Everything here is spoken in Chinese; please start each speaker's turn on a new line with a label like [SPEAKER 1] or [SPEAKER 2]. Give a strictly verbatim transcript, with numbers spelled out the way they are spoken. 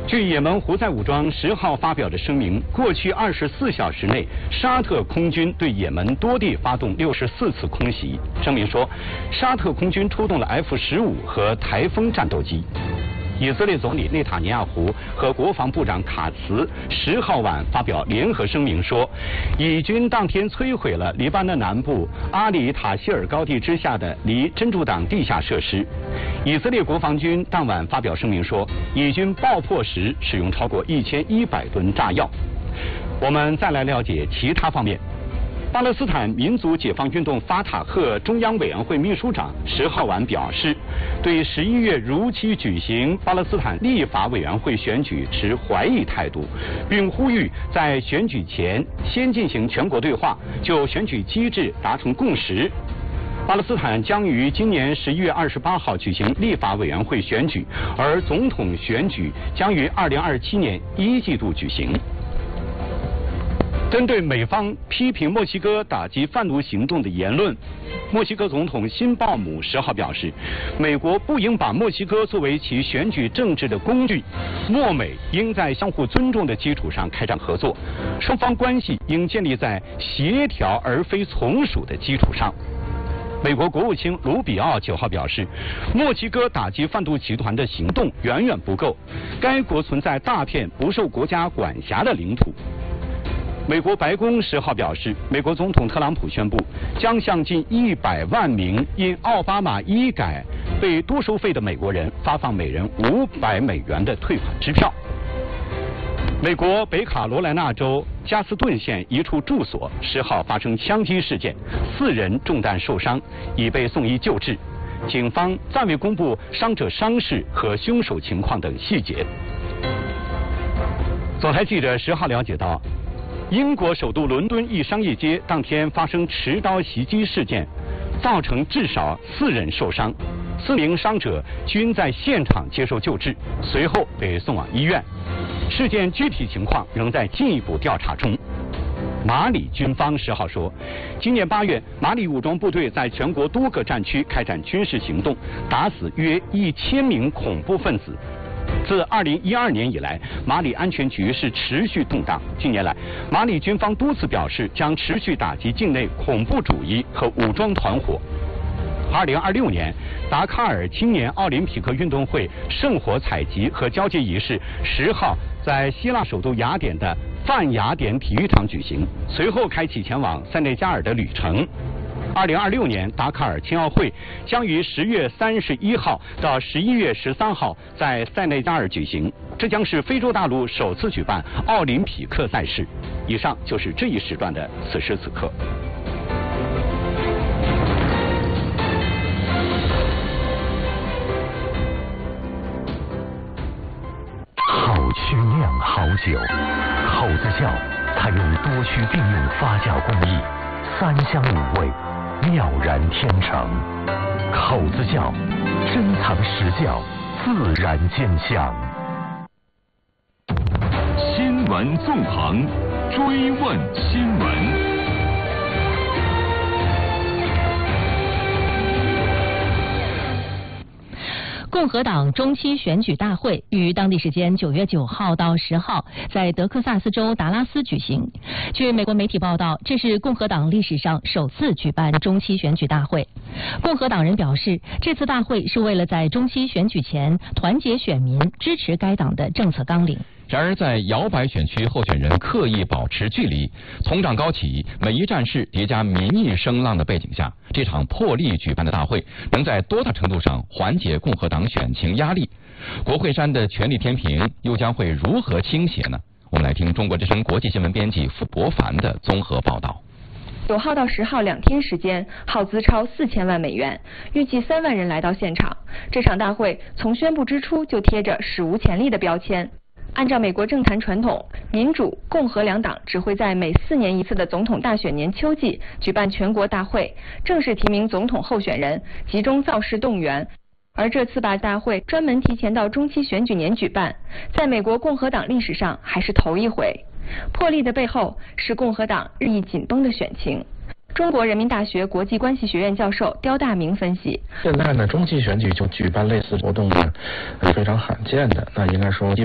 [SPEAKER 1] 据也门胡塞武装十号发表的声明，过去二十四小时内，沙特空军对也门多地发动六十四次空袭。声明说，沙特空军出动了 F 十五和台风战斗机。以色列总理内塔尼亚胡和国防部长卡茨十号晚发表联合声明说，以军当天摧毁了黎巴嫩南部阿里塔希尔高地之下的离真主党地下设施。以色列国防军当晚发表声明说，以军爆破时使用超过一千一百吨炸药。我们再来了解其他方面。巴勒斯坦民族解放运动法塔赫中央委员会秘书长十号晚表示，对十一月如期举行巴勒斯坦立法委员会选举持怀疑态度，并呼吁在选举前先进行全国对话，就选举机制达成共识。巴勒斯坦将于今年十一月二十八号举行立法委员会选举，而总统选举将于二零二七年一季度举行。针对美方批评墨西哥打击贩毒行动的言论，墨西哥总统辛鲍姆十号表示，美国不应把墨西哥作为其选举政治的工具，墨美应在相互尊重的基础上开展合作，双方关系应建立在协调而非从属的基础上。美国国务卿卢比奥九号表示，墨西哥打击贩毒集团的行动远远不够，该国存在大片不受国家管辖的领土。美国白宫十号表示，美国总统特朗普宣布将向近一百万名因奥巴马医改被多收费的美国人发放每人五百美元的退款支票。美国北卡罗来纳州加斯顿县一处住所十号发生枪击事件，四人中弹受伤，已被送医救治。警方暂未公布伤者伤势和凶手情况等细节。总台记者十号了解到，英国首都伦敦一商业街当天发生持刀袭击事件，造成至少四人受伤，四名伤者均在现场接受救治，随后被送往医院。事件具体情况仍在进一步调查中。马里军方十号说，今年八月，马里武装部队在全国多个战区开展军事行动，打死约一千名恐怖分子。自二零一二年以来，马里安全局势持续动荡。近年来，马里军方多次表示将持续打击境内恐怖主义和武装团伙。二零二六年，达喀尔青年奥林匹克运动会圣火采集和交接仪式十号在希腊首都雅典的泛雅典体育场举行，随后开启前往塞内加尔的旅程。二零二六年达喀尔青奥会将于十月三十一号到十一月十三号在塞内加尔举行，这将是非洲大陆首次举办奥林匹克赛事。以上就是这一时段的此时此刻。
[SPEAKER 2] 好曲酿好酒，口子窖采用多区并用发酵工艺，三香五味，妙然天成。口子窖，珍藏实窖，自然见香。
[SPEAKER 3] 新闻纵横，追问新闻。
[SPEAKER 4] 共和党中期选举大会于当地时间九月九号到十号在德克萨斯州达拉斯举行。据美国媒体报道，这是共和党历史上首次举办中期选举大会。共和党人表示，这次大会是为了在中期选举前团结选民，支持该党的政策纲领。
[SPEAKER 5] 然而，在摇摆选区候选人刻意保持距离、从长高起、每一战事叠加民意声浪的背景下，这场破例举办的大会能在多大程度上缓解共和党选情压力？国会山的权力天平又将会如何倾斜呢？我们来听中国之声国际新闻编辑付博凡的综合报道。
[SPEAKER 6] 九号到十号两天时间，耗资超四千万美元，预计三万人来到现场。这场大会从宣布之初就贴着史无前例的标签。按照美国政坛传统，民主、共和两党只会在每四年一次的总统大选年秋季举办全国大会，正式提名总统候选人，集中造势动员。而这次把大会专门提前到中期选举年举办，在美国共和党历史上还是头一回。破例的背后是共和党日益紧绷的选情。中国人民大学国际关系学院教授刁大明分析，
[SPEAKER 7] 现在呢，中期选举就举办类似活动呢，是非常罕见的。那应该说